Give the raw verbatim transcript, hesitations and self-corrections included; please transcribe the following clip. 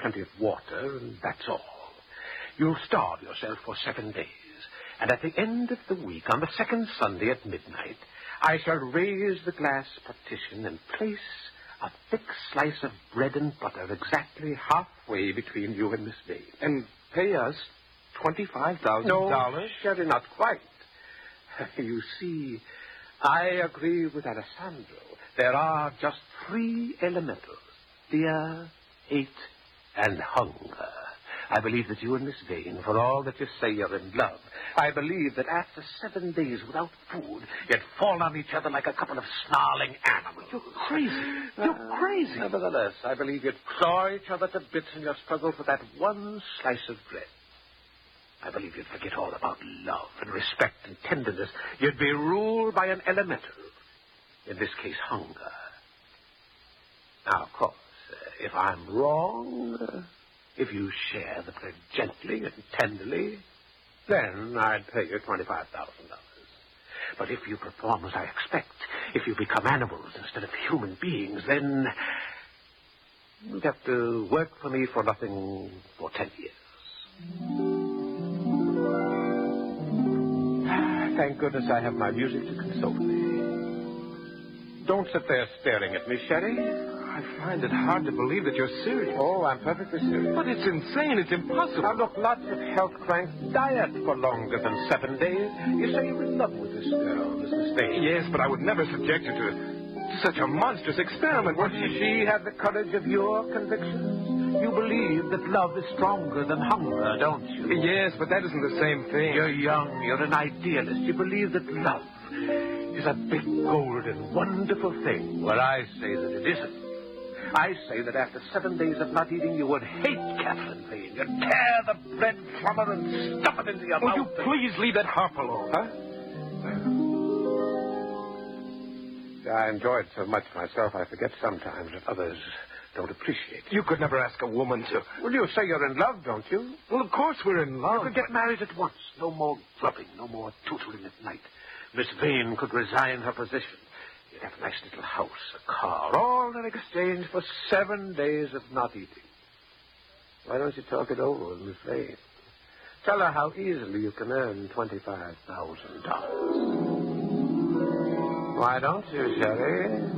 plenty of water, and that's all. You'll starve yourself for seven days. And at the end of the week, on the second Sunday at midnight, I shall raise the glass partition and place a thick slice of bread and butter exactly halfway between you and Miss Vane. And pay us twenty-five thousand dollars? No, Sherry, not quite. You see, I agree with Alessandro. There are just three elementals: fear, hate, and hunger. I believe that you and Miss Vane, for all that you say you're in love, I believe that after seven days without food, you'd fall on each other like a couple of snarling animals. You're crazy. You're crazy. Nevertheless, I believe you'd claw each other to bits in your struggle for that one slice of bread. I believe you'd forget all about love and respect and tenderness. You'd be ruled by an elemental. In this case, hunger. Now, of course, uh, if I'm wrong, uh, if you share the bread gently and tenderly, then I'd pay you twenty-five thousand dollars. But if you perform as I expect, if you become animals instead of human beings, then you'd have to work for me for nothing for ten years. Thank goodness I have my music to console me. Don't sit there staring at me, Sherry. I find it hard to believe that you're serious. Oh, I'm perfectly serious. But it's insane. It's impossible. Now, look, lots of health cranks diet for longer than seven days. You say you're in love with this girl, Missus Vane. Yes, but I would never subject you to, to such a monstrous experiment. Would she have the courage of your convictions? You believe that love is stronger than hunger, don't you? Yes, but that isn't the same thing. You're young. You're an idealist. You believe that love is a big, golden, wonderful thing. Well, I say that it isn't. I say that after seven days of not eating, you would hate Catherine Vane. You'd tear the bread from her and stuff it into your Will mouth. you please leave that harp alone? Huh? I enjoy it so much myself, I forget sometimes that others don't appreciate it. You could never ask a woman to... Well, you say you're in love, don't you? Well, of course we're in love. You could get married at once. No more grubbing, no more tutoring at night. Miss Vane could resign her position. You'd have a nice little house, a car, all in exchange for seven days of not eating. Why don't you talk it over with Miss Vane? Tell her how easily you can earn twenty-five thousand dollars. Why don't you, Sherry?